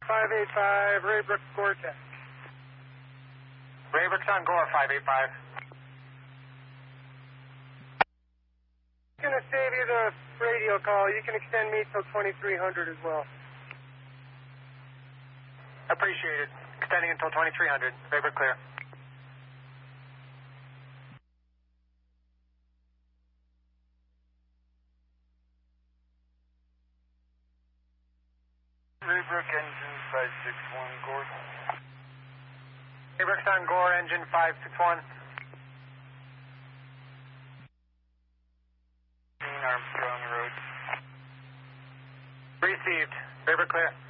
585, Raybrook, Gore-Tex. Raybrook's on Gore, 585. I'm going to save you the radio call. You can extend me till 2300 as well. Appreciate it. Extending until 2300. Raybrook clear. Raybrook, engine 561, Gore. Raybrook's on Gore, engine 561. Armstrong Road. Received. Raybrook clear.